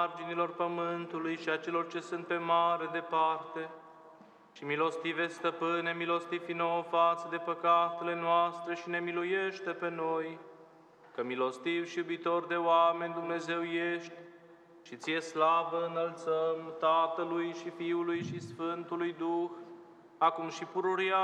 marginilor pământului și a celor ce sunt pe mare departe. Și milostive, Stăpâne, milostiv-i nouă față de păcatele noastre și ne miluiește pe noi, că milostiv și iubitor de oameni Dumnezeu ești, și ție slavă înălțăm Tatălui și Fiului și Sfântului Duh, acum și pururia